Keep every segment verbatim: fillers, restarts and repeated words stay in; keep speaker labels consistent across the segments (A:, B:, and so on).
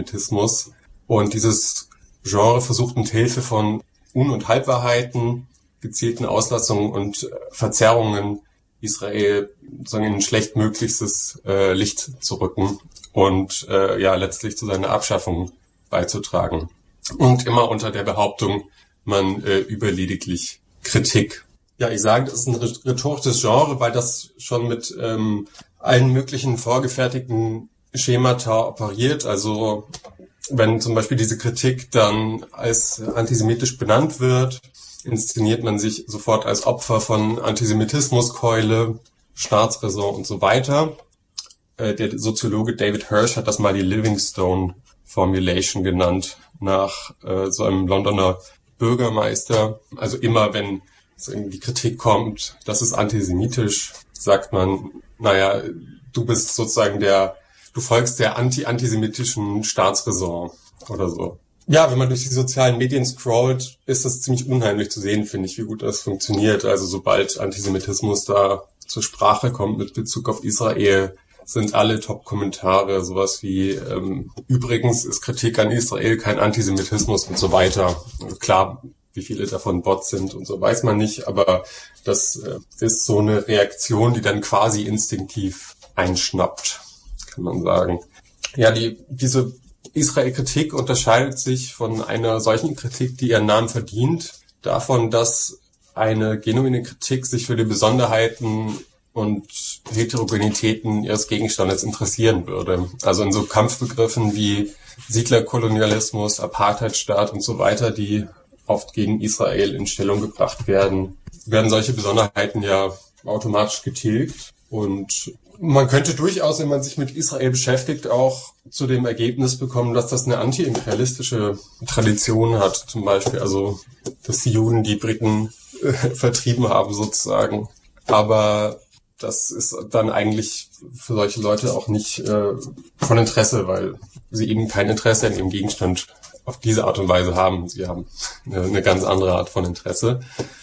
A: Antisemitismus. Und dieses Genre versucht mit Hilfe von Un- und Halbwahrheiten, gezielten Auslassungen und Verzerrungen Israel sozusagen in ein schlechtmöglichstes äh, Licht zu rücken und äh, ja letztlich zu seiner Abschaffung beizutragen. Und immer unter der Behauptung, man äh, übe lediglich Kritik. Ja, ich sage, das ist ein rhetorisches Genre, weil das schon mit ähm, allen möglichen vorgefertigten Schemata operiert. Also wenn zum Beispiel diese Kritik dann als antisemitisch benannt wird, inszeniert man sich sofort als Opfer von Antisemitismuskeule, Staatsräson und so weiter. Äh, der Soziologe David Hirsch hat das mal die Livingstone Formulation genannt, nach äh, so einem Londoner Bürgermeister. Also immer, wenn so die Kritik kommt, das ist antisemitisch, sagt man, naja, du bist sozusagen der, du folgst der anti-antisemitischen Staatsräson oder so. Ja, wenn man durch die sozialen Medien scrollt, ist das ziemlich unheimlich zu sehen, finde ich, wie gut das funktioniert. Also sobald Antisemitismus da zur Sprache kommt mit Bezug auf Israel, sind alle Top-Kommentare sowas wie, ähm, übrigens ist Kritik an Israel kein Antisemitismus und so weiter. Also klar, wie viele davon Bots sind und so weiß man nicht, aber das äh, ist so eine Reaktion, die dann quasi instinktiv einschnappt, kann man sagen. Ja, die diese Israel-Kritik unterscheidet sich von einer solchen Kritik, die ihren Namen verdient, davon, dass eine genuine Kritik sich für die Besonderheiten und Heterogenitäten ihres Gegenstandes interessieren würde. Also in so Kampfbegriffen wie Siedlerkolonialismus, Apartheidstaat und so weiter, die oft gegen Israel in Stellung gebracht werden, werden solche Besonderheiten ja automatisch getilgt. Und man könnte durchaus, wenn man sich mit Israel beschäftigt, auch zu dem Ergebnis bekommen, dass das eine anti-imperialistische Tradition hat. Zum Beispiel, also, dass die Juden die Briten äh, vertrieben haben sozusagen. Aber das ist dann eigentlich für solche Leute auch nicht äh, von Interesse, weil sie eben kein Interesse an ihrem Gegenstand auf diese Art und Weise haben. Sie haben eine, eine ganz andere Art von Interesse.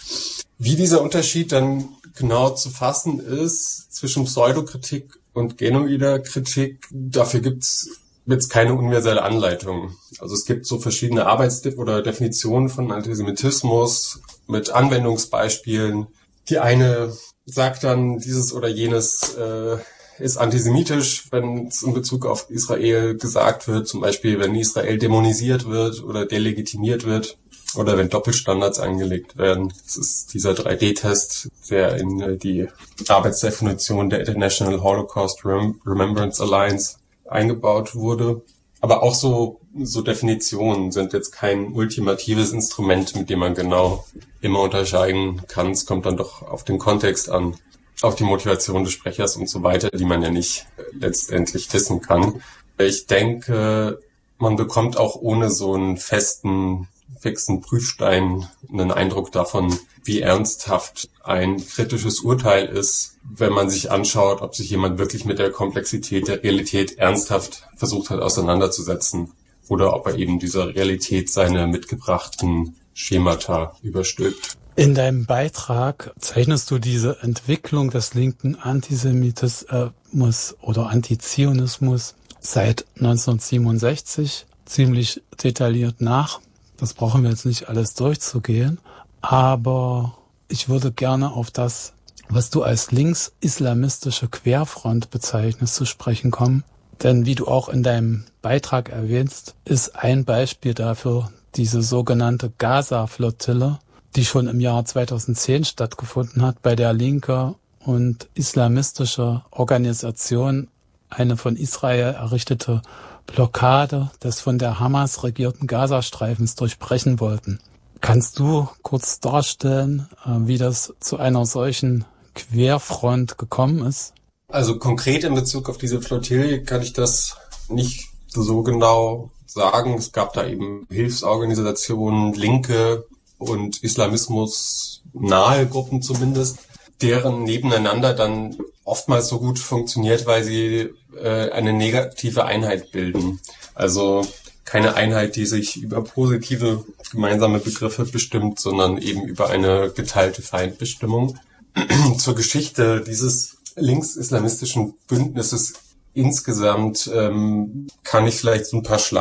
A: Wie dieser Unterschied dann genau zu fassen ist zwischen Pseudokritik und genuiner Kritik, dafür gibt's jetzt keine universelle Anleitung. Also es gibt so verschiedene Arbeits- oder Definitionen von Antisemitismus mit Anwendungsbeispielen. Die eine sagt dann, dieses oder jenes äh, ist antisemitisch, wenn es in Bezug auf Israel gesagt wird, zum Beispiel wenn Israel dämonisiert wird oder delegitimiert wird oder wenn Doppelstandards angelegt werden. Das ist dieser drei D Test, der in die Arbeitsdefinition der International Holocaust Remembrance Alliance eingebaut wurde. Aber auch so, so Definitionen sind jetzt kein ultimatives Instrument, mit dem man genau immer unterscheiden kann. Es kommt dann doch auf den Kontext an, auf die Motivation des Sprechers und so weiter, die man ja nicht letztendlich wissen kann. Ich denke, man bekommt auch ohne so einen festen, fixen Prüfstein einen Eindruck davon, wie ernsthaft ein kritisches Urteil ist, wenn man sich anschaut, ob sich jemand wirklich mit der Komplexität der Realität ernsthaft versucht hat auseinanderzusetzen oder ob er eben dieser Realität seine mitgebrachten Schemata überstülpt.
B: In deinem Beitrag zeichnest du diese Entwicklung des linken Antisemitismus oder Antizionismus seit neunzehnhundertsiebenundsechzig ziemlich detailliert nach. Das brauchen wir jetzt nicht alles durchzugehen, aber ich würde gerne auf das, was du als links-islamistische Querfront bezeichnest, zu sprechen kommen. Denn wie du auch in deinem Beitrag erwähnst, ist ein Beispiel dafür diese sogenannte Gaza-Flottille, die schon im Jahr zweitausendzehn stattgefunden hat, bei der linke und islamistische Organisation eine von Israel errichtete Blockade des von der Hamas regierten Gazastreifens durchbrechen wollten. Kannst du kurz darstellen, wie das zu einer solchen Querfront gekommen ist?
A: Also konkret in Bezug auf diese Flottille kann ich das nicht so genau sagen. Es gab da eben Hilfsorganisationen, Linke und Islamismus nahe Gruppen zumindest, deren nebeneinander dann oftmals so gut funktioniert, weil sie äh, eine negative Einheit bilden. Also keine Einheit, die sich über positive gemeinsame Begriffe bestimmt, sondern eben über eine geteilte Feindbestimmung. Zur Geschichte dieses linksislamistischen Bündnisses insgesamt ähm, kann ich vielleicht so ein paar Schlagworte